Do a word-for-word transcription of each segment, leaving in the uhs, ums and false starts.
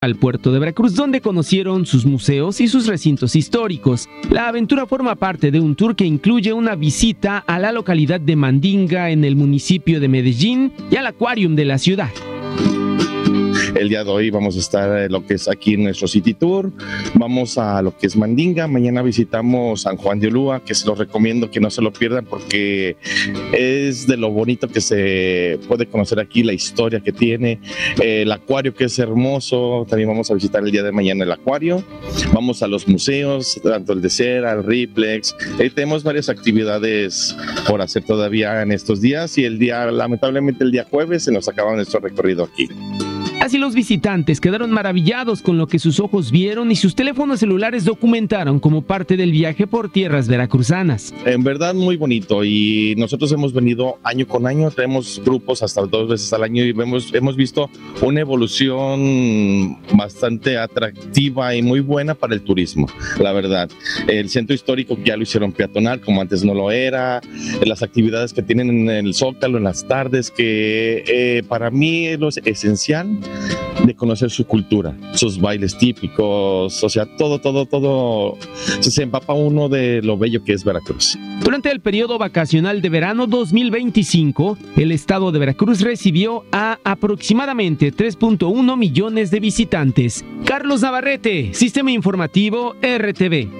al puerto de Veracruz, donde conocieron sus museos y sus recintos históricos. La aventura forma parte de un tour que incluye una visita a la localidad de Mandinga en el municipio de Medellín y al Aquarium de la ciudad. El día de hoy vamos a estar en lo que es aquí en nuestro City Tour, vamos a lo que es Mandinga, mañana visitamos San Juan de Ulúa, que se los recomiendo que no se lo pierdan porque es de lo bonito que se puede conocer aquí, la historia que tiene, eh, el acuario que es hermoso, también vamos a visitar el día de mañana el acuario, vamos a los museos, tanto el de Cera, el Riplex, eh, tenemos varias actividades por hacer todavía en estos días y el día, lamentablemente el día jueves se nos acaba nuestro recorrido aquí. Así los visitantes quedaron maravillados con lo que sus ojos vieron y sus teléfonos celulares documentaron como parte del viaje por tierras veracruzanas. En verdad muy bonito y nosotros hemos venido año con año, tenemos grupos hasta dos veces al año y vemos, hemos visto una evolución bastante atractiva y muy buena para el turismo, la verdad. El centro histórico ya lo hicieron peatonal como antes no lo era, las actividades que tienen en el Zócalo en las tardes que eh, para mí es lo esencial de conocer su cultura, sus bailes típicos, o sea, todo, todo, todo, se empapa uno de lo bello que es Veracruz. Durante el periodo vacacional de verano dos mil veinticinco, el estado de Veracruz recibió a aproximadamente tres punto uno millones de visitantes. Carlos Navarrete, Sistema Informativo R T V.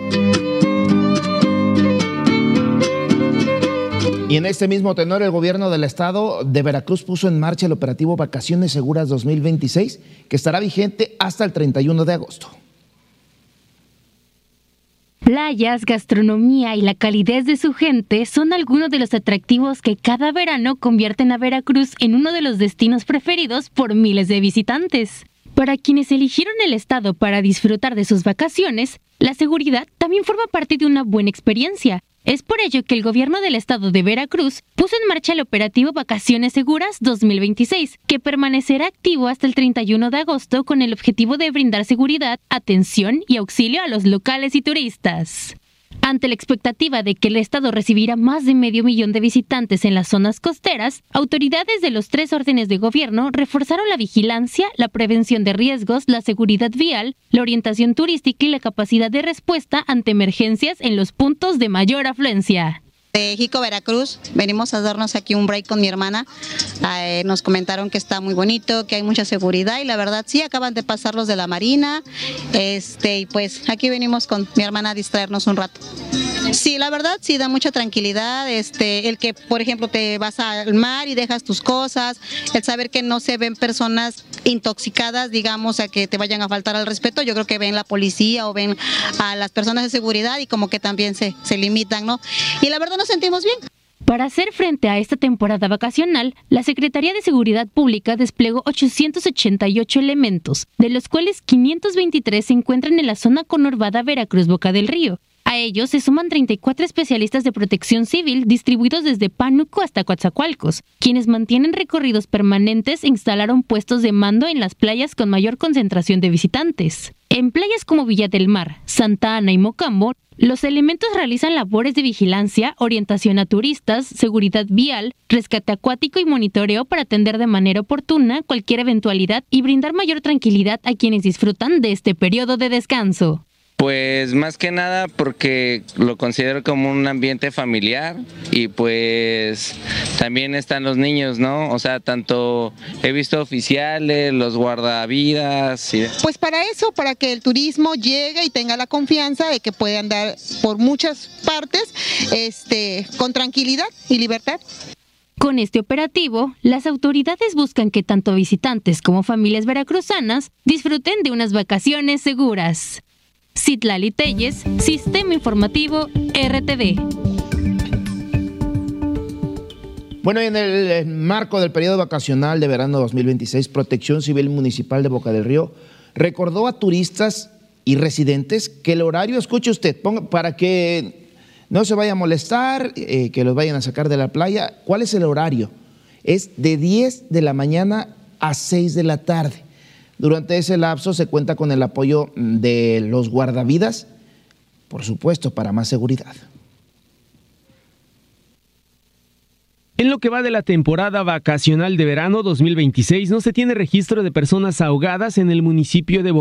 Y en este mismo tenor, el gobierno del estado de Veracruz puso en marcha el operativo Vacaciones Seguras dos mil veintiséis, que estará vigente hasta el treinta y uno de agosto. Playas, gastronomía y la calidez de su gente son algunos de los atractivos que cada verano convierten a Veracruz en uno de los destinos preferidos por miles de visitantes. Para quienes eligieron el estado para disfrutar de sus vacaciones, la seguridad también forma parte de una buena experiencia. Es por ello que el gobierno del estado de Veracruz puso en marcha el operativo Vacaciones Seguras dos mil veintiséis, que permanecerá activo hasta el treinta y uno de agosto con el objetivo de brindar seguridad, atención y auxilio a los locales y turistas. Ante la expectativa de que el estado recibirá más de medio millón de visitantes en las zonas costeras, autoridades de los tres órdenes de gobierno reforzaron la vigilancia, la prevención de riesgos, la seguridad vial, la orientación turística y la capacidad de respuesta ante emergencias en los puntos de mayor afluencia. De Jico, Veracruz, venimos a darnos aquí un break con mi hermana, eh, nos comentaron que está muy bonito, que hay mucha seguridad y la verdad sí, acaban de pasar los de la Marina, este, y pues aquí venimos con mi hermana a distraernos un rato. Sí, la verdad sí da mucha tranquilidad, este, el que por ejemplo te vas al mar y dejas tus cosas, el saber que no se ven personas intoxicadas, digamos, a que te vayan a faltar al respeto, yo creo que ven la policía o ven a las personas de seguridad y como que también se, se limitan, ¿no? Y la verdad nos sentimos bien. Para hacer frente a esta temporada vacacional, la Secretaría de Seguridad Pública desplegó ochocientos ochenta y ocho elementos, de los cuales quinientos veintitrés se encuentran en la zona conurbada Veracruz-Boca del Río. A ellos se suman treinta y cuatro especialistas de protección civil distribuidos desde Pánuco hasta Coatzacoalcos, quienes mantienen recorridos permanentes e instalaron puestos de mando en las playas con mayor concentración de visitantes. En playas como Villa del Mar, Santa Ana y Mocambo, los elementos realizan labores de vigilancia, orientación a turistas, seguridad vial, rescate acuático y monitoreo para atender de manera oportuna cualquier eventualidad y brindar mayor tranquilidad a quienes disfrutan de este periodo de descanso. Pues más que nada porque lo considero como un ambiente familiar y pues también están los niños, ¿no? O sea, tanto he visto oficiales, los guardavidas. Y... Pues para eso, para que el turismo llegue y tenga la confianza de que puede andar por muchas partes este, con tranquilidad y libertad. Con este operativo, las autoridades buscan que tanto visitantes como familias veracruzanas disfruten de unas vacaciones seguras. Citlali Telles, Sistema Informativo R T V. Bueno, en el marco del periodo vacacional de verano dos mil veintiséis, Protección Civil Municipal de Boca del Río recordó a turistas y residentes que el horario, escuche usted, ponga, para que no se vaya a molestar, eh, que los vayan a sacar de la playa, ¿cuál es el horario? Es de diez de la mañana a seis de la tarde. Durante ese lapso se cuenta con el apoyo de los guardavidas, por supuesto, para más seguridad. En lo que va de la temporada vacacional de verano dos mil veintiséis, no se tiene registro de personas ahogadas en el municipio de